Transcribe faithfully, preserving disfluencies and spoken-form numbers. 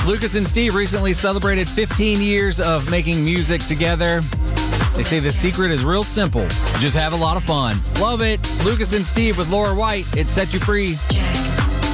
Lucas and Steve recently celebrated fifteen years of making music together. They say the secret is real simple. Just have a lot of fun. Love it. Lucas and Steve with Laura White. It Set You Free.